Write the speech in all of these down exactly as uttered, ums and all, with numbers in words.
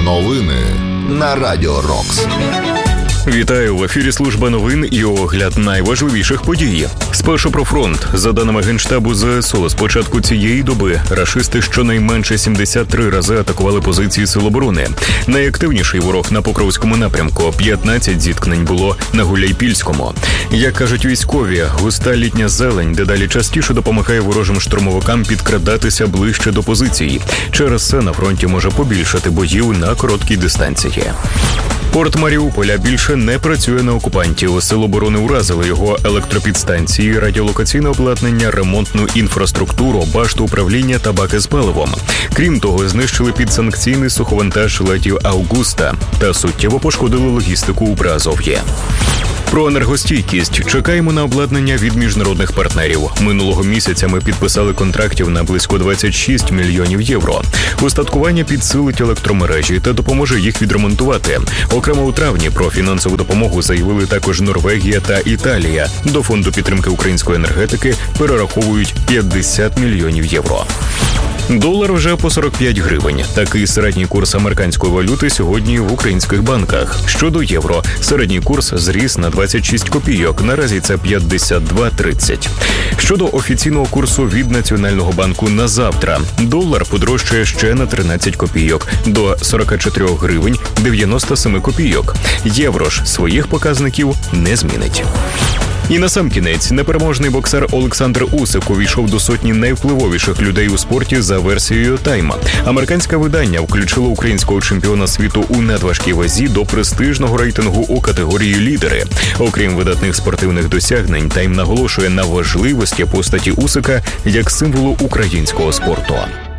Новини на Радіо Рокс. Вітаю, в ефірі служба новин і огляд найважливіших подій. Спершу про фронт. За даними Генштабу ЗСУ, з початку цієї доби рашисти щонайменше сімдесят три рази атакували позиції Сил оборони. Найактивніший ворог на Покровському напрямку. п'ятнадцять зіткнень було на Гуляйпільському. Як кажуть військові, густа літня зелень дедалі частіше допомагає ворожим штурмовикам підкрадатися ближче до позицій. Через це на фронті може побільшати боїв на короткій дистанції. Порт Маріуполя більше не працює на окупантів. Сил оборони уразили його електропідстанції, радіолокаційне обладнання, ремонтну інфраструктуру, башту управління та баки з паливом. Крім того, знищили підсанкційний суховантаж летів «Аугуста» та суттєво пошкодили логістику у Приазов'ї. Про енергостійкість. Чекаємо на обладнання від міжнародних партнерів. Минулого місяця ми підписали контрактів на близько двадцять шість мільйонів євро. Устаткування підсилить електромережі та допоможе їх відремонтувати. Окремо у травні про фінансову допомогу заявили також Норвегія та Італія. До фонду підтримки української енергетики перераховують п'ятдесят мільйонів євро. Долар вже по сорок п'ять гривень. Такий середній курс американської валюти сьогодні в українських банках. Щодо євро, середній курс зріс на двадцять шість копійок. Наразі це п'ятдесят два тридцять. Щодо офіційного курсу від Національного банку на завтра, долар подорожчає ще на тринадцять копійок до сорок чотири гривень дев'яносто сім копійок. Євро ж своїх показників не змінить. І насамкінець, непереможний боксер Олександр Усик увійшов до сотні найвпливовіших людей у спорті за версією Тайма. Американське видання включило українського чемпіона світу у надважкій вазі до престижного рейтингу у категорії лідери. Окрім видатних спортивних досягнень, Тайм наголошує на важливості постаті Усика як символу українського спорту.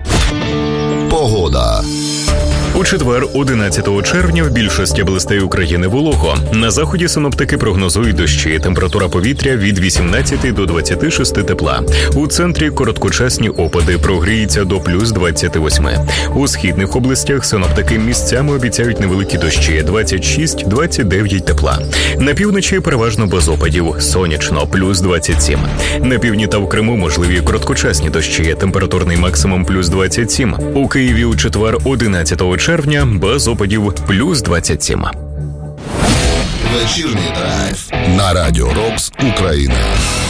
Погода. У четвер, одинадцятого червня, в більшості областей України волого. На заході синоптики прогнозують дощі. Температура повітря від вісімнадцяти до двадцяти шести тепла. У центрі короткочасні опади, прогріється до плюс двадцяти восьми. У східних областях синоптики місцями обіцяють невеликі дощі – двадцять шість - двадцять дев'ять тепла. На півночі переважно без опадів, сонячно – плюс двадцять сім. На півдні та в Криму можливі короткочасні дощі, температурний максимум – плюс двадцять сім. У Києві у четвер, одинадцятого червня, без опадів – плюс двадцять сім. Вечірній драйв на Радіо Рокс Україна.